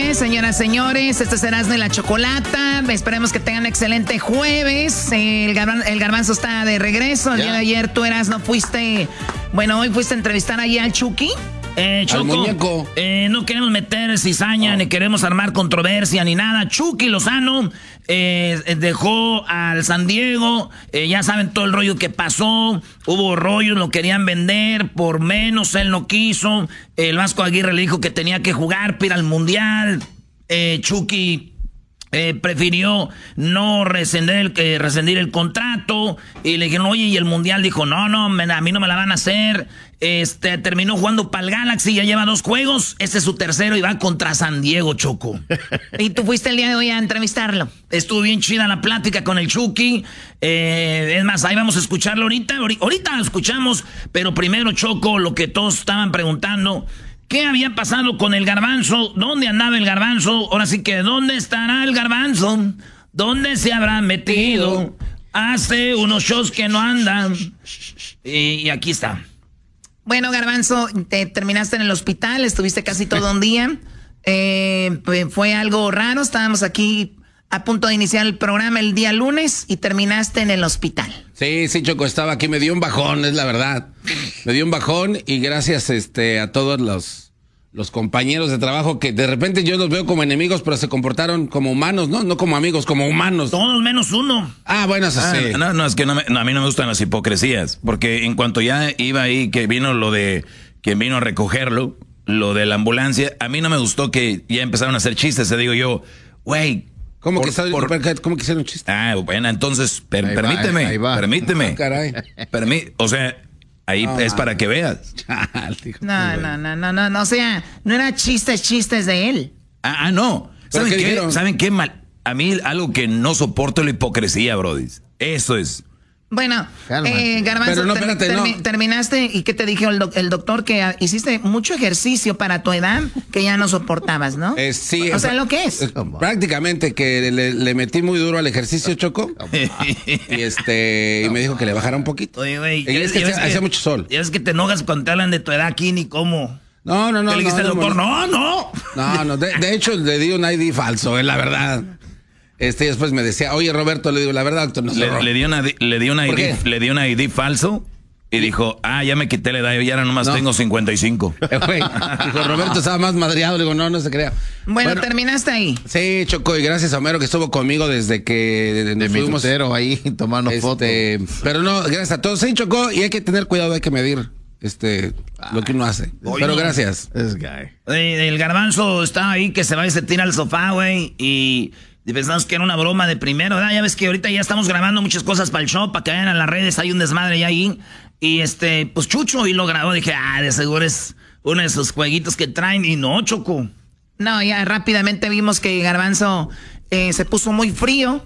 tardes, señoras, señores. Este es Erasmo y la Chocolata. Esperemos que tengan un excelente jueves. El Garbanzo está de regreso. El día de ayer tú, Erasmo, fuiste... Bueno, hoy fuiste a entrevistar allá al Chucky. Choco, al muñeco. No queremos meter cizaña, ni queremos armar controversia, ni nada. Chucky Lozano dejó al San Diego. Ya saben todo el rollo que pasó. Hubo rollo, lo querían vender por menos, él no quiso. El Vasco Aguirre le dijo que tenía que jugar para ir al Mundial. Chucky prefirió no rescindir el contrato. Y le dijeron, oye, y el Mundial, dijo, no, a mí no me la van a hacer. Terminó jugando para el Galaxy, ya lleva 2 juegos. Este es su tercero y va contra San Diego, Choco. ¿Y tú fuiste el día de hoy a entrevistarlo? Estuvo bien chida la plática con el Chucky. Es más, ahí vamos a escucharlo ahorita. Ahorita lo escuchamos, pero primero, Choco, lo que todos estaban preguntando. ¿Qué había pasado con el Garbanzo? ¿Dónde andaba el Garbanzo? Ahora sí que, ¿dónde estará el Garbanzo? ¿Dónde se habrá metido? Hace unos shows que no andan. Y aquí está. Bueno, Garbanzo, te terminaste en el hospital, estuviste casi todo un día. Fue algo raro, estábamos aquí a punto de iniciar el programa el día lunes y terminaste en el hospital. Sí, Choco, estaba aquí, me dio un bajón, es la verdad. Me dio un bajón y gracias a todos los compañeros de trabajo que de repente yo los veo como enemigos, pero se comportaron como humanos, ¿no? No como amigos, como humanos. Todos menos uno. Ah, bueno, eso sí. No, es que a mí no me gustan las hipocresías, porque en cuanto ya iba ahí, que vino lo de quien vino a recogerlo, lo de la ambulancia, a mí no me gustó que ya empezaron a hacer chistes, te digo yo, güey. ¿Cómo que hicieron un chiste? Ah, bueno, entonces, permíteme. Ah, caray. O sea, ahí es para que veas. No, o sea, no era chistes de él. No. ¿Saben qué? A mí algo que no soporto es la hipocresía, brody. Eso es. Bueno, Garbanzo, no, espérate, no. Terminaste y ¿qué te dijo el doctor? Que hiciste mucho ejercicio para tu edad que ya no soportabas, ¿no? Sí. O sea, lo que es. Prácticamente que le metí muy duro al ejercicio, Choco. Y me dijo que le bajara un poquito. Oye, güey. Es que hacía mucho sol. Ya es que te enojas cuando te hablan de tu edad aquí ni cómo. No. ¿Qué le dijiste al doctor? No. No, de hecho le di un ID falso, es la verdad. Y después me decía, oye, Roberto, le digo, la verdad, doctor, no sé. Le dio una ID falso y dijo, ya me quité la edad, ya nomás tengo 55. Dijo, Roberto estaba más madreado, le digo, no se crea. Bueno, terminaste ahí. Sí, Choco, y gracias a Homero que estuvo conmigo desde que nos fuimos. Ahí tomando fotos. Pero no, gracias a todos. Sí, Choco, y hay que tener cuidado, hay que medir lo que uno hace. Pero gracias. El Garbanzo está ahí que se va y se tira al sofá, güey, y pensamos que era una broma de primero, ¿verdad? Ya ves que ahorita ya estamos grabando muchas cosas para el show, para que vayan a las redes, hay un desmadre ya ahí. Y pues Chucho y lo grabó, dije, de seguro es uno de esos jueguitos que traen, y no, Choco. No, ya rápidamente vimos que Garbanzo se puso muy frío,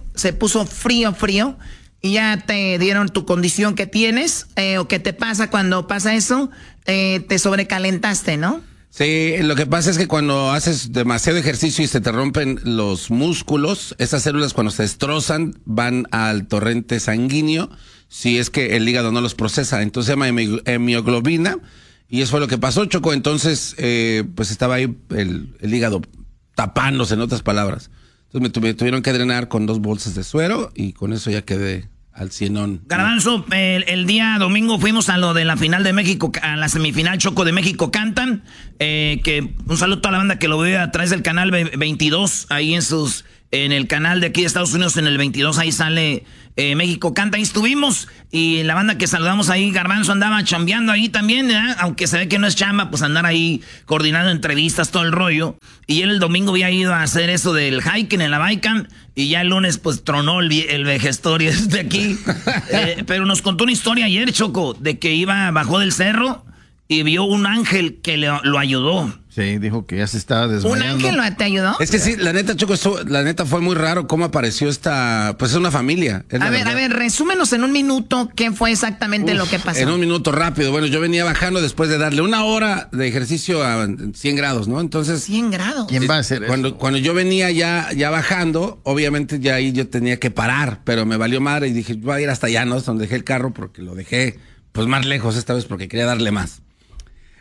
frío, y ya te dieron tu condición que tienes, o qué te pasa cuando pasa eso, te sobrecalentaste, ¿no? Sí, lo que pasa es que cuando haces demasiado ejercicio y se te rompen los músculos, esas células cuando se destrozan van al torrente sanguíneo, si es que el hígado no los procesa, entonces se llama hemoglobina, y eso fue lo que pasó, Choco. Entonces pues estaba ahí el hígado tapándose, en otras palabras. Entonces me tuvieron que drenar con 2 bolsas de suero y con eso ya quedé al cienón. Garbanzo, el día domingo fuimos a lo de la final de México, a la semifinal, Choco, de México Cantan, que un saludo a toda la banda que lo ve a través del canal 22, ahí en el canal de aquí de Estados Unidos, en el 22, ahí sale México Canta, ahí estuvimos, y la banda que saludamos ahí, Garbanzo andaba chambeando ahí también, aunque se ve que no es chamba, pues andar ahí coordinando entrevistas, todo el rollo, y él el domingo había ido a hacer eso del hiking en la Baikan, y ya el lunes pues tronó el vejestorio de aquí, pero nos contó una historia ayer, Choco, de que bajó del cerro y vio un ángel que lo ayudó. Sí, dijo que ya se estaba desmayando. ¿Un ángel te ayudó? Es que sí, la neta, Choco, la neta fue muy raro cómo apareció pues es una familia. A ver, resúmenos en un minuto qué fue exactamente lo que pasó. En un minuto rápido. Bueno, yo venía bajando después de darle 1 hora de ejercicio a 100 grados, ¿no? Entonces... 100 grados. ¿Quién va a hacer eso? Cuando yo venía ya bajando, obviamente ya ahí yo tenía que parar, pero me valió madre y dije, voy a ir hasta allá, ¿no? Donde dejé el carro porque lo dejé pues más lejos esta vez porque quería darle más.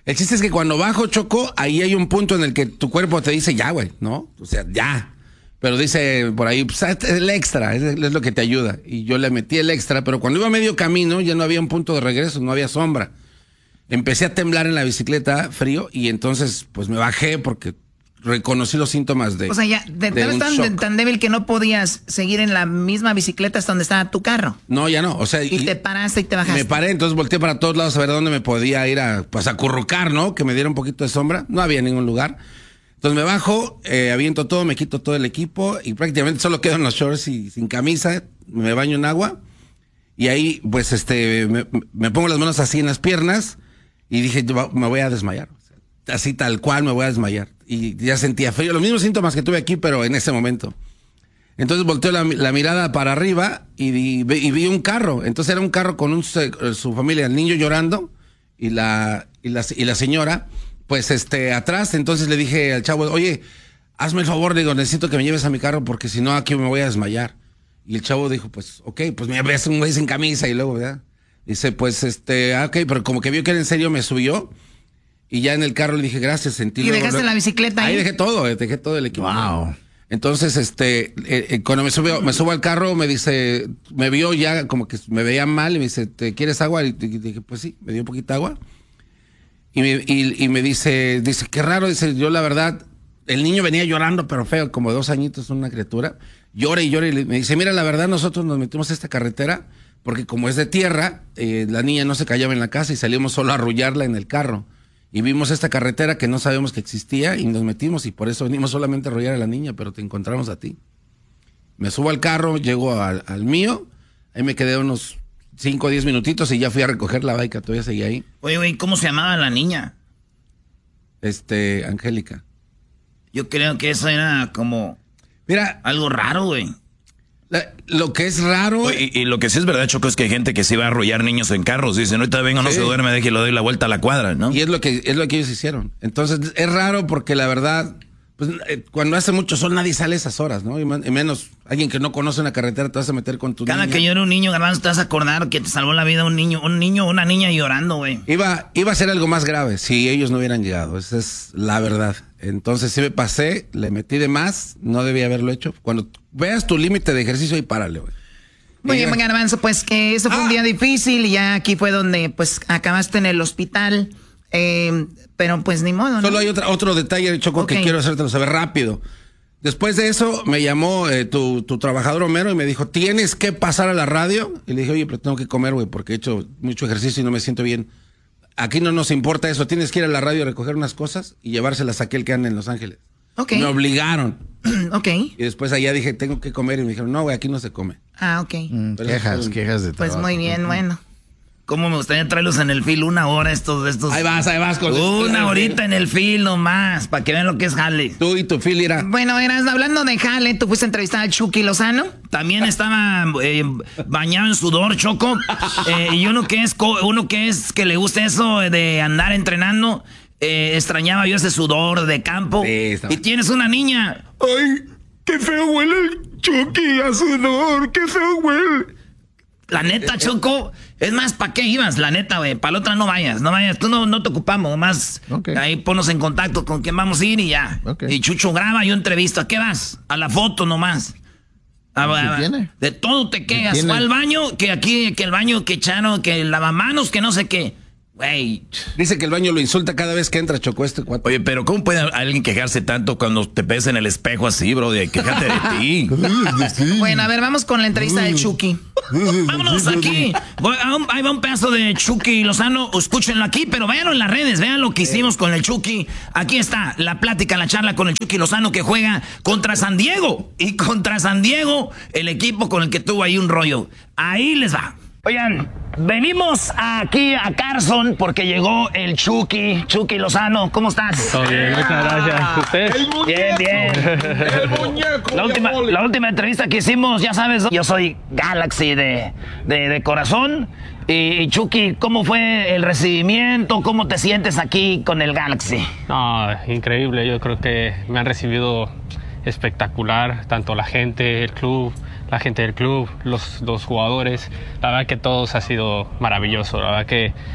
El chiste es que cuando bajo, Choco, ahí hay un punto en el que tu cuerpo te dice, ya, güey, ¿no? O sea, ya. Pero dice por ahí, pues, el extra, es lo que te ayuda. Y yo le metí el extra, pero cuando iba a medio camino ya no había un punto de regreso, no había sombra. Empecé a temblar en la bicicleta, frío, y entonces pues me bajé porque reconocí los síntomas de. O sea, ya tan débil que no podías seguir en la misma bicicleta hasta donde estaba tu carro. No, ya no. O sea, y te paraste y te bajaste. Me paré, entonces volteé para todos lados a ver dónde me podía ir a acurrucar, ¿no? Que me diera un poquito de sombra. No había ningún lugar. Entonces me bajo, aviento todo, me quito todo el equipo y prácticamente solo quedo en los shorts y sin camisa. Me baño en agua y ahí, pues, me pongo las manos así en las piernas y dije, me voy a desmayar. Así tal cual me voy a desmayar. Y ya sentía frío, los mismos síntomas que tuve aquí, pero en ese momento. Entonces volteo la mirada para arriba y vi un carro. Entonces era un carro con su familia, el niño llorando y la señora, pues atrás. Entonces le dije al chavo, oye, hazme el favor, digo, necesito que me lleves a mi carro porque si no aquí me voy a desmayar. Y el chavo dijo, pues, ok, pues me ves un güey sin camisa y luego, ¿verdad? Dice, pues, ok, pero como que vio que era en serio, me subió. Y ya en el carro le dije, gracias, sentí. ¿Y dejaste la bicicleta ahí? Ahí dejé todo el equipo. Wow. Entonces, cuando me subo al carro, me dice, me vio ya como que me veía mal y me dice, ¿te quieres agua? Y dije, pues sí, me dio un poquito de agua. Y me dice, qué raro, dice, yo la verdad, el niño venía llorando, pero feo, como 2 añitos, una criatura. Llora y llora y me dice, mira, la verdad, nosotros nos metimos a esta carretera porque como es de tierra, la niña no se callaba en la casa y salimos solo a arrullarla en el carro. Y vimos esta carretera que no sabíamos que existía y nos metimos y por eso venimos solamente a arrollar a la niña, pero te encontramos a ti. Me subo al carro, llego al mío, ahí me quedé unos 5 o 10 minutitos y ya fui a recoger la bike, todavía seguía ahí. Oye, güey, ¿cómo se llamaba la niña? Angélica. Yo creo que eso era como... Mira, algo raro, güey. Lo que es raro... Oye, y lo que sí es verdad, Choco, es que hay gente que sí va a arrollar niños en carros. Dicen, ahorita vengo, no se duerme, deje, le doy la vuelta a la cuadra, ¿no? Y es lo que ellos hicieron. Entonces, es raro porque la verdad, pues, cuando hace mucho sol nadie sale a esas horas, ¿no? Y menos alguien que no conoce una carretera te vas a meter con tu niña. Cada que yo era un niño, Garbanzo, te vas a acordar que te salvó la vida un niño o una niña llorando, güey. Iba a ser algo más grave si ellos no hubieran llegado. Esa es la verdad. Entonces, sí me pasé, le metí de más, no debía haberlo hecho. Cuando veas tu límite de ejercicio, ahí párale, güey. Muy bien, Garbanzo, pues que eso fue un día difícil y ya aquí fue donde pues acabaste en el hospital, pero pues ni modo, ¿no? Solo hay otro detalle, Choco, que quiero hacértelo saber rápido. Después de eso me llamó tu trabajador Homero y me dijo, ¿tienes que pasar a la radio? Y le dije, oye, pero tengo que comer, güey, porque he hecho mucho ejercicio y no me siento bien. Aquí no nos importa eso, tienes que ir a la radio a recoger unas cosas y llevárselas a aquel que anda en Los Ángeles. Okay. Me obligaron. Ok. Y después allá dije, tengo que comer. Y me dijeron, no, güey, aquí no se come. Ah, ok. Quejas de trabajo. Pues muy bien, bueno. ¿Cómo me gustaría traerlos en el fil 1 hora estos? Ahí vas. Con una horita en el fil nomás, para que vean lo que es jale. Tú y tu fil irá. Bueno, eras hablando de jale, tú fuiste a entrevistar al Chucky Lozano. También estaba bañado en sudor, Choco. Y uno que que le gusta eso de andar entrenando, extrañaba yo ese sudor de campo. Sí, y tienes una niña. ¡Ay, qué feo huele el Chucky a sudor! ¡Qué feo huele! La neta, Choco, es más, ¿para qué ibas? La neta, güey, para la otra no vayas, tú no te ocupamos, nomás ahí ponnos en contacto con quién vamos a ir y ya. Y Chucho graba, yo entrevisto, ¿a qué vas? A la foto nomás. De todo te quejas, fue al baño, que aquí, que el baño que echaron, que el lavamanos, que no sé qué. Güey. Dice que el baño lo insulta cada vez que entra, Choco, cuate. Oye, pero ¿cómo puede alguien quejarse tanto cuando te ves en el espejo así, bro? Quéjate de ti. Bueno, a ver, vamos con la entrevista del Chucky. Vámonos aquí. Ahí va un pedazo de Chucky Lozano. Escúchenlo aquí, pero véanlo en las redes. Vean lo que hicimos con el Chucky. Aquí está la plática, la charla con el Chucky Lozano que juega contra San Diego. Y contra San Diego, el equipo con el que tuvo ahí un rollo. Ahí les va. Oigan, venimos aquí a Carson porque llegó el Chucky Lozano. ¿Cómo estás? Todo bien, muchas gracias. ¿Ustedes? Bien. El muñeco. La última entrevista que hicimos, ya sabes, yo soy Galaxy de corazón. Y Chucky, ¿cómo fue el recibimiento? ¿Cómo te sientes aquí con el Galaxy? No, increíble. Yo creo que me han recibido espectacular, tanto la gente del club, los jugadores. La verdad que todos ha sido maravilloso. La verdad que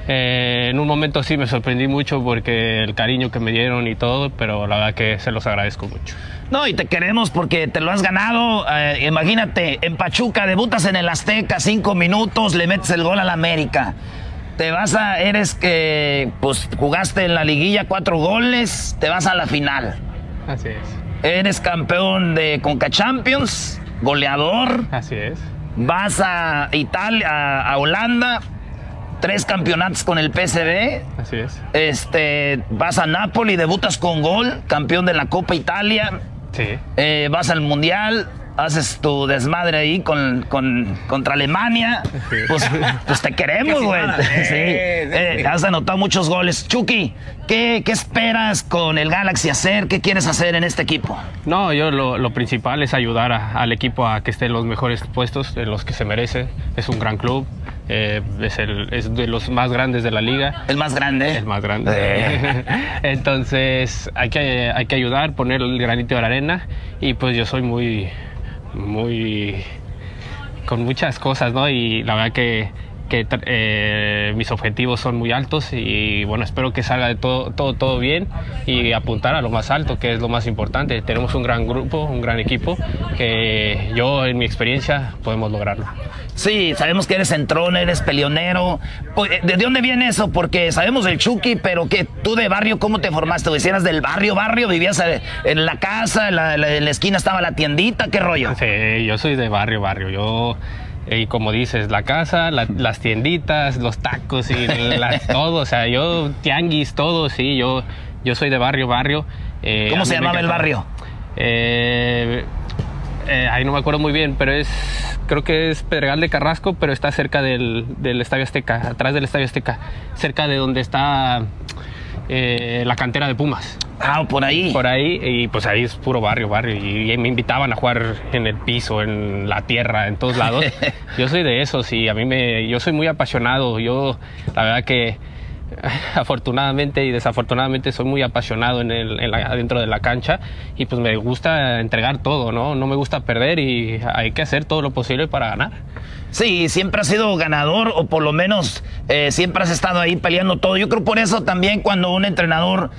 En un momento sí me sorprendí mucho porque el cariño que me dieron y todo, pero la verdad que se los agradezco mucho. No, y te queremos porque te lo has ganado. Imagínate, en Pachuca debutas en el Azteca, 5 minutos, le metes el gol al América. Te vas a, pues jugaste en la liguilla 4 goles, te vas a la final. Así es. Eres campeón de Conca Champions, goleador. Así es. Vas a Italia, a Holanda, 3 campeonatos con el PSV. Así es. Vas a Napoli, debutas con gol, campeón de la Copa Italia. Sí. Vas al Mundial, haces tu desmadre ahí contra Alemania. Sí. Pues te queremos, güey. Sí. Has anotado muchos goles. Chucky, ¿qué esperas con el Galaxy hacer? ¿Qué quieres hacer en este equipo? No, yo lo principal es ayudar al equipo a que esté en los mejores puestos, en los que se merece. Es un gran club. Es de los más grandes de la liga. ¿El más grande? El más grande. Entonces hay que ayudar, poner el granito de la arena, y pues yo soy muy con muchas cosas, ¿no? Y la verdad que mis objetivos son muy altos, y bueno, espero que salga de todo bien y apuntar a lo más alto, que es lo más importante. Tenemos un gran grupo, un gran equipo, que yo en mi experiencia podemos lograrlo. Sí, sabemos que eres centrón, eres peleonero. ¿De dónde viene eso? Porque sabemos del Chucky, pero que tú de barrio, ¿cómo te formaste? ¿Eras del barrio? ¿Vivías en la casa? En la esquina estaba la tiendita? ¿Qué rollo? Sí, yo soy de barrio. Y como dices, la casa, las tienditas, los tacos y todo, o sea, yo tianguis, todo, sí, yo soy de barrio. ¿Cómo se llamaba el barrio? Ahí no me acuerdo muy bien, pero creo que es Pedregal de Carrasco, pero está cerca del Estadio Azteca, atrás del Estadio Azteca, cerca de donde está la cantera de Pumas. Ah, por ahí. Por ahí, y pues ahí es puro barrio, y me invitaban a jugar en el piso, en la tierra, en todos lados. Yo soy de esos, y yo soy muy apasionado. Yo, la verdad que afortunadamente y desafortunadamente soy muy apasionado dentro de la cancha, y pues me gusta entregar todo, ¿no? No me gusta perder, y hay que hacer todo lo posible para ganar. Sí, siempre has sido ganador, o por lo menos siempre has estado ahí peleando todo. Yo creo por eso también cuando un entrenador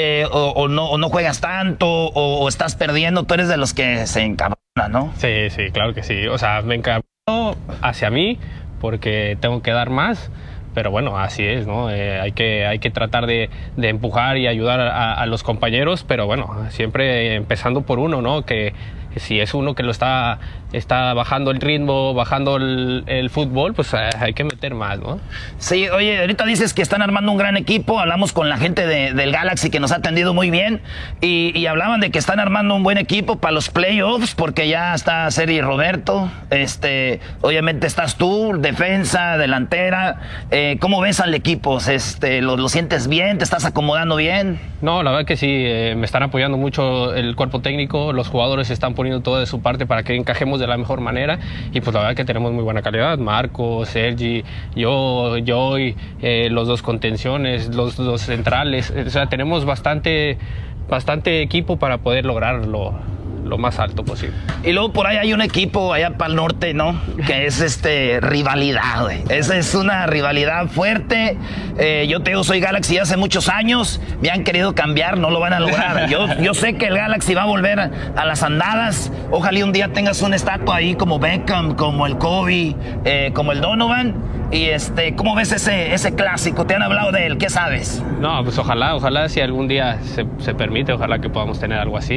o no juegas tanto o estás perdiendo, tú eres de los que se encabrona, ¿no? Sí, claro que sí. O sea, me encabrono hacia mí porque tengo que dar más. Pero bueno, así es, ¿no? Hay que tratar de empujar y ayudar a los compañeros, pero bueno, siempre empezando por uno, ¿no? Que si es uno que lo está bajando el ritmo, bajando el fútbol, pues hay que meter más, ¿no? Sí, oye, ahorita dices que están armando un gran equipo. Hablamos con la gente del Galaxy, que nos ha atendido muy bien, y hablaban de que están armando un buen equipo para los playoffs, porque ya está Seri Roberto, obviamente estás tú, defensa, delantera. ¿Cómo ves al equipo? ¿Lo sientes bien? ¿Te estás acomodando bien? No, la verdad que sí, me están apoyando mucho el cuerpo técnico, los jugadores están poniendo todo de su parte para que encajemos de la mejor manera, y pues la verdad que tenemos muy buena calidad. Marco, Sergi, yo y los 2 contenciones, los 2 centrales, o sea, tenemos bastante equipo para poder lograrlo lo más alto posible. Y luego por ahí hay un equipo allá para el norte, ¿no? Que es rivalidad, güey. Esa es una rivalidad fuerte. Yo te digo, soy Galaxy hace muchos años. Me han querido cambiar, no lo van a lograr. Yo sé que el Galaxy va a volver a las andadas. Ojalá un día tengas una estatua ahí como Beckham, como el Kobe, como el Donovan. Y ¿cómo ves ese clásico? ¿Te han hablado de él? ¿Qué sabes? No, pues ojalá si algún día se permite, ojalá que podamos tener algo así.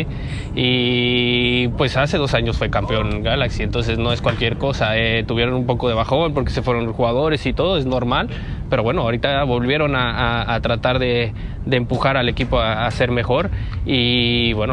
Y pues hace 2 años fue campeón Galaxy, entonces no es cualquier cosa. Tuvieron un poco de bajón porque se fueron los jugadores y todo, es normal. Pero bueno, ahorita volvieron a tratar de empujar al equipo a ser mejor, y bueno,